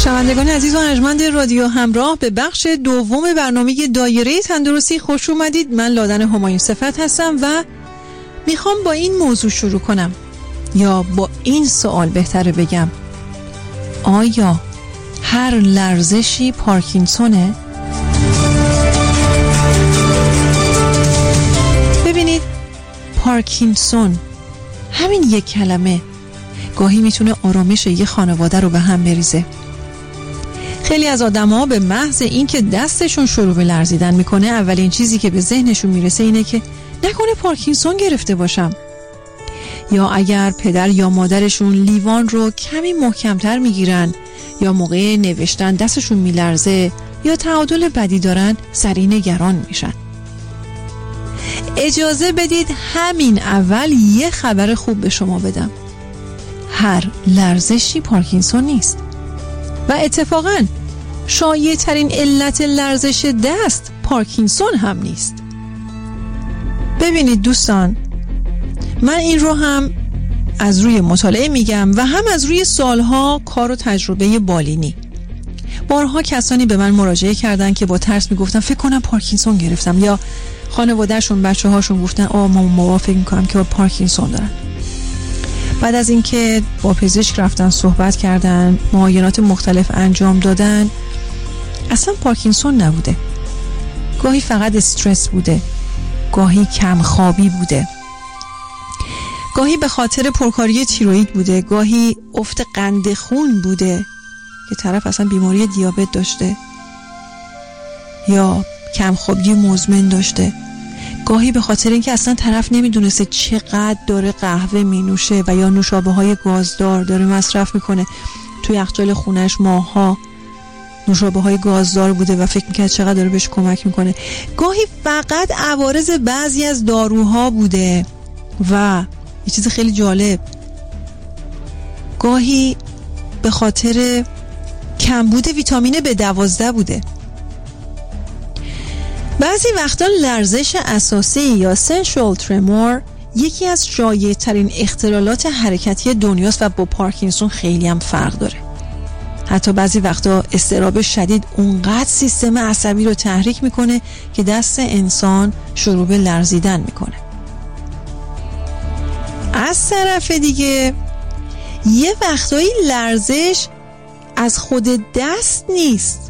شنوندگان عزیز و ارجمند رادیو همراه، به بخش دوم برنامه دایره تندرستی خوش اومدید. من لادن همایون صفت هستم و میخوام با این موضوع شروع کنم، یا با این سوال بهتره بگم: آیا هر لرزشی پارکینسونه؟ ببینید، پارکینسون همین یک کلمه گاهی میتونه آرامش یه خانواده رو به هم بریزه. خیلی از آدم‌ها به محض اینکه دستشون شروع به لرزیدن میکنه، اولین چیزی که به ذهنشون میرسه اینه که نکنه پارکینسون گرفته باشم. یا اگر پدر یا مادرشون لیوان رو کمی محکمتر میگیرن، یا موقع نوشتن دستشون میلرزه، یا تعادل بدی دارن، سریع نگران میشن. اجازه بدید همین اول یه خبر خوب به شما بدم: هر لرزشی پارکینسون نیست و اتفاقاً شایع ترین علت لرزش دست پارکینسون هم نیست. ببینید دوستان، من این رو هم از روی مطالعه میگم و هم از روی سالها کار و تجربه بالینی. بارها کسانی به من مراجعه کردن که با ترس میگفتن فکر کنم پارکینسون گرفتم، یا خانوادهشون، بچه هاشون گفتن مامان فکر میکنم که با پارکینسون دارن. بعد از اینکه با پزشک رفتن، صحبت کردن، معاینات مختلف انجام دادن، اصلا پارکینسون نبوده. گاهی فقط استرس بوده، گاهی کم خوابی بوده، گاهی به خاطر پرکاری تیروئید بوده، گاهی افت قند خون بوده که طرف اصلا بیماری دیابت داشته یا کم خوابی مزمن داشته، گاهی به خاطر اینکه اصلا طرف نمیدونسته چقدر داره قهوه می نوشه و یا نوشابه های گازدار داره مصرف میکنه. توی یخچال خونش ماها نوشابه های گازدار بوده و فکر میکرد چقدر داره بهش کمک میکنه. گاهی فقط عوارض بعضی از داروها بوده و یه چیز خیلی جالب، گاهی به خاطر کمبود ویتامین B12 بوده. بعضی وقتا لرزش اساسی یا سنشوال ترمور یکی از شایع ترین اختلالات حرکتی دنیاست و با پارکینسون خیلی هم فرق داره. حتی بعضی وقتا اضطراب شدید اونقدر سیستم عصبی رو تحریک میکنه که دست انسان شروع به لرزیدن میکنه. از طرف دیگه یه وقتایی لرزش از خود دست نیست،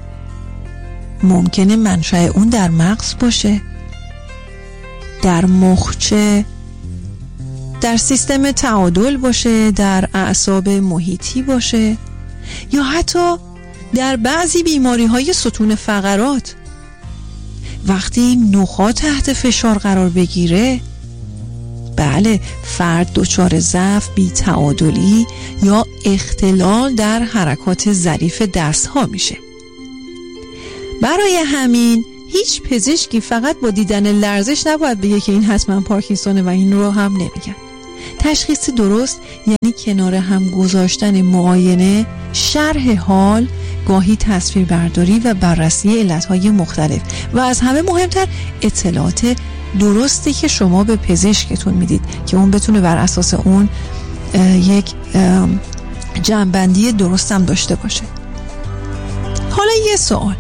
ممکنه منشأ اون در مغز باشه، در مخچه، در سیستم تعادل باشه، در اعصاب محیطی باشه، یا حتی در بعضی بیماری‌های ستون فقرات. وقتی نخاع تحت فشار قرار بگیره، بله، فرد دچار ضعف، بی‌تعادلی یا اختلال در حرکات ظریف دست‌ها میشه. برای همین هیچ پزشکی فقط با دیدن لرزش نباید بگه که این حتما پارکینسونه و این رو هم نمیگن. تشخیص درست یعنی کنار هم گذاشتن معاینه، شرح حال، گاهی تصویر برداری و بررسی علتهای مختلف و از همه مهمتر اطلاعات درستی که شما به پزشکتون میدید که اون بتونه بر اساس اون یک جمع‌بندی درستم داشته باشه. حالا یه سوال: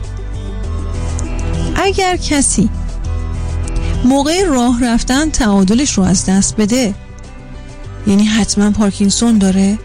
اگر کسی موقع راه رفتن تعادلش رو از دست بده، یعنی حتما پارکینسون داره؟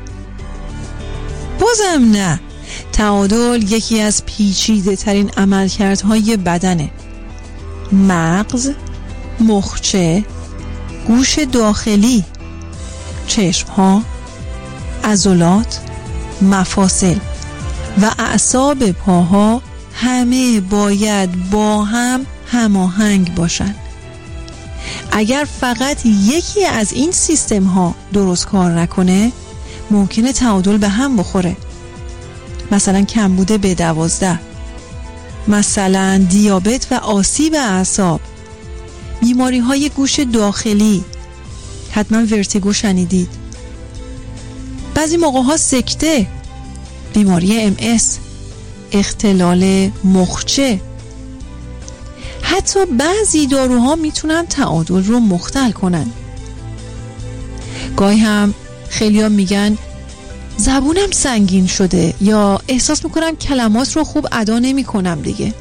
بازم نه. تعادل یکی از پیچیده ترین عملکردهای بدنه. مغز، مخچه، گوش داخلی، چشم‌ها، عضلات، مفاصل و اعصاب پاها همه باید با هم هماهنگ باشن. اگر فقط یکی از این سیستم ها درست کار نکنه، ممکنه تعادل به هم بخوره. مثلا کمبود B12، مثلا دیابت و آسیب اعصاب، بیماری های گوش داخلی، حتما ورتیگو شنیدید، بعضی موقع ها سکته، بیماری MS، اختلال مخچه. حتی بعضی داروها میتونن تعادل رو مختل کنن. گاهی هم خیلی ها میگن زبونم سنگین شده یا احساس میکنم کلمات رو خوب ادا نمی کنم دیگه.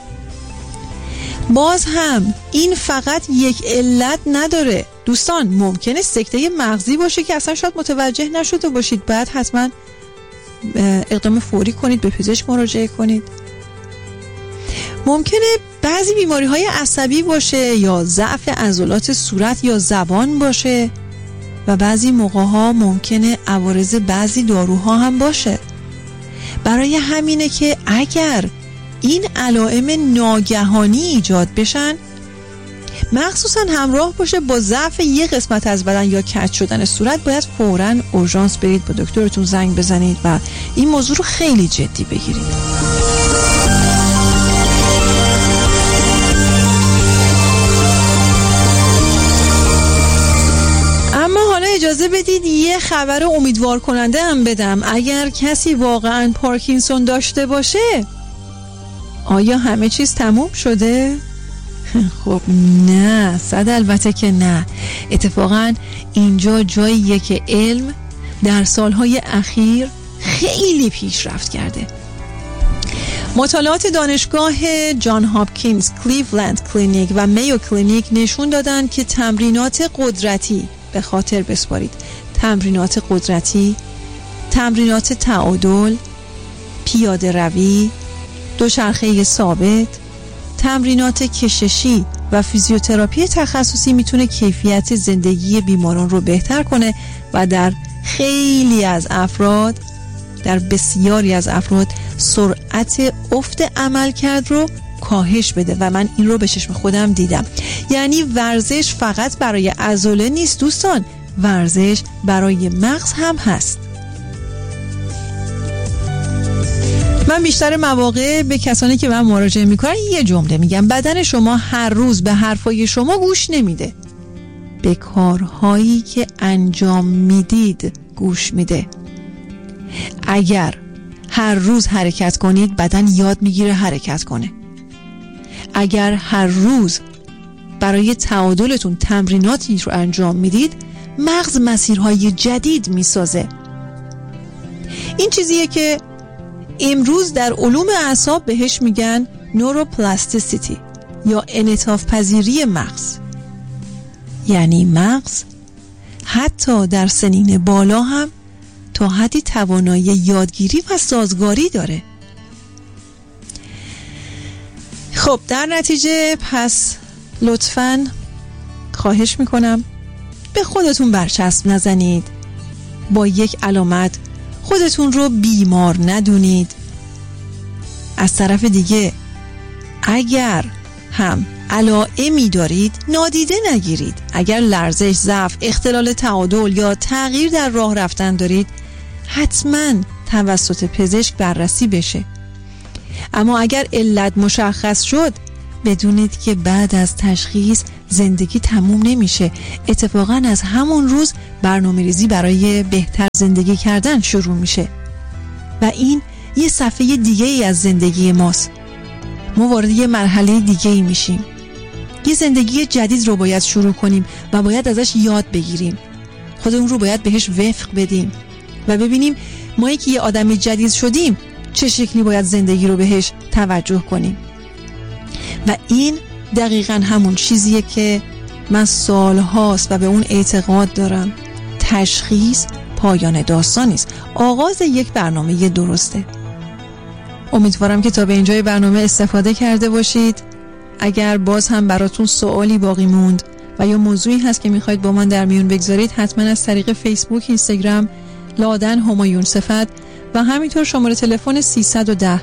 باز هم این فقط یک علت نداره دوستان، ممکنه سکته مغزی باشه که اصلا شاید متوجه نشده باشید. باید حتما اقدام فوری کنید، به پزشک مراجعه کنید. ممکنه بعضی بیماری‌های عصبی باشه یا ضعف عضلات صورت یا زبان باشه و بعضی موقع‌ها ممکنه عوارض بعضی داروها هم باشه. برای همینه که اگر این علائم ناگهانی ایجاد بشن، مخصوصا همراه باشه با ضعف یک قسمت از بدن یا کج شدن صورت، باید فوراً اورژانس برید، با دکترتون زنگ بزنید و این موضوع رو خیلی جدی بگیرید. اجازه بدید یه خبر امیدوار کننده هم بدم. اگر کسی واقعا پارکینسون داشته باشه، آیا همه چیز تموم شده؟ خب نه، صد البته که نه. اتفاقا اینجا جاییه که علم در سالهای اخیر خیلی پیشرفت کرده. مطالعات دانشگاه جان هاپکینز، کلیولند کلینیک و میو کلینیک نشون دادن که تمرینات قدرتی، به خاطر بسپارید، تمرینات قدرتی، تمرینات تعادل، پیاده روی، دوچرخه ثابت، تمرینات کششی و فیزیوتراپی تخصصی میتونه کیفیت زندگی بیماران رو بهتر کنه و در خیلی از افراد، در بسیاری از افراد، سرعت افت عملکرد رو کاهش بده و من این رو به چشم خودم دیدم. یعنی ورزش فقط برای عضله نیست دوستان، ورزش برای مغز هم هست. من بیشتر مواقع به کسانی که من مراجعه میکنن یه جمله میگم: بدن شما هر روز به حرفای شما گوش نمیده، به کارهایی که انجام میدید گوش میده. اگر هر روز حرکت کنید، بدن یاد میگیره حرکت کنه. اگر هر روز برای تعادلتون تمریناتی رو انجام میدید، مغز مسیرهای جدید میسازه. این چیزیه که امروز در علوم اعصاب بهش میگن نوروپلاستیسیتی یا انعطاف پذیری مغز. یعنی مغز حتی در سنین بالا هم تا حدی توانایی یادگیری و سازگاری داره. خب در نتیجه پس لطفاً خواهش میکنم به خودتون برچسب نزنید، با یک علامت خودتون رو بیمار ندونید. از طرف دیگه اگر هم علائمی دارید نادیده نگیرید. اگر لرزش، ضعف، اختلال تعادل یا تغییر در راه رفتن دارید، حتما توسط پزشک بررسی بشه. اما اگر علت مشخص شد، بدونید که بعد از تشخیص زندگی تموم نمیشه. اتفاقا از همون روز برنامه‌ریزی برای بهتر زندگی کردن شروع میشه و این یه صفحه دیگه ای از زندگی ماست. ما وارد یه مرحله دیگه ای میشیم. یه زندگی جدید رو باید شروع کنیم و باید ازش یاد بگیریم. خودمون رو باید بهش وفق بدیم و ببینیم ما که یه آدم جدید شدیم چه شکلی باید زندگی رو بهش توجه کنیم. و این دقیقاً همون چیزیه که من سالهاست و به اون اعتقاد دارم. تشخیص پایان داستان نیست، آغاز یک برنامه درسته. امیدوارم که تا به اینجای برنامه استفاده کرده باشید. اگر باز هم براتون سوالی باقی موند و یا موضوعی هست که میخواید با من در میون بگذارید، حتما از طریق فیسبوک، اینستاگرام لادن همایون صفت و همینطور شماره تلفن 310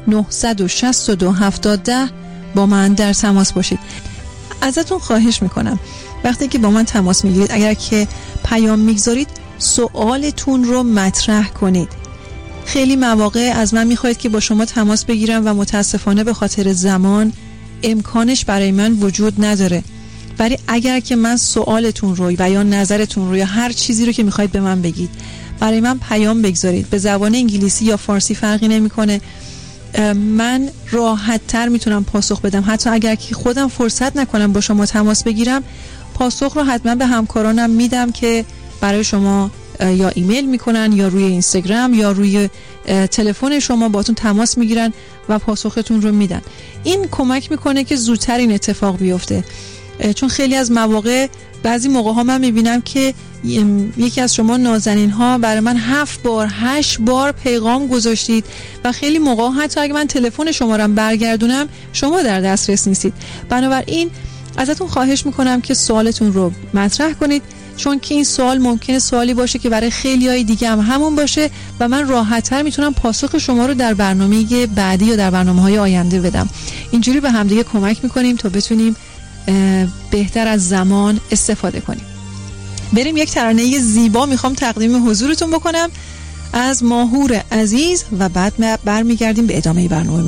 962 7010 با من در تماس باشید. ازتون خواهش میکنم وقتی که با من تماس میگیرید، اگر که پیام میگذارید، سوالتون رو مطرح کنید. خیلی مواقع از من میخواید که با شما تماس بگیرم و متاسفانه به خاطر زمان امکانش برای من وجود نداره. ولی اگر که من سوالتون رو و یا نظرتون رو یا هر چیزی رو که میخواید به من بگید، برای من پیام بگذارید. به زبان انگلیسی یا فارسی فرقی نمیکنه. من راحت تر میتونم پاسخ بدم. حتی اگر که خودم فرصت نکنم با شما تماس بگیرم، پاسخ رو حتما به همکارانم میدم که برای شما یا ایمیل میکنن یا روی اینستاگرام یا روی تلفن شما باتون تماس میگیرن و پاسختون رو میدن. این کمک میکنه که زودتر این اتفاق بیفته، چون خیلی از مواقع بعضی موقع ها من میبینم که یکی از شما نازنین ها برای من 7 بار 8 بار پیغام گذاشتید و خیلی موقع حتی اگه من تلفن شما رو برگردونم شما در دسترس نیستید. بنابراین ازتون خواهش میکنم که سوالتون رو مطرح کنید، چون که این سوال ممکنه سوالی باشه که برای خیلیای دیگه هم همون باشه و من راحت‌تر میتونم پاسخ شما رو در برنامه بعدی یا در برنامه‌های آینده بدم. اینجوری به همدیگه کمک میکنیم تا بتونیم بهتر از زمان استفاده کنیم. بریم یک ترانه زیبا میخوام تقدیم حضورتون بکنم از ماهور عزیز و بعد برمیگردیم به ادامه برنامه.